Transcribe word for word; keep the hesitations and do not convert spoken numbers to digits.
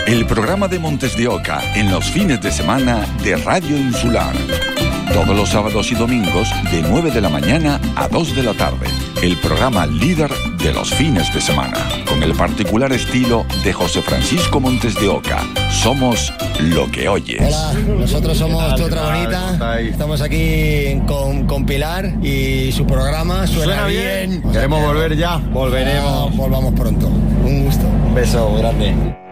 el programa de Montes de Oca en los fines de semana de Radio Insular. Todos los sábados y domingos de nueve de la mañana a dos de la tarde. El programa líder de los fines de semana. Con el particular estilo de José Francisco Montes de Oca. Somos lo que oyes. Hola, nosotros somos Tu Otra Bonita. Estamos aquí con, con Pilar y su programa suena, suena bien. bien. Queremos volver ya. Volveremos. No, volvamos pronto. Un gusto. Un beso grande.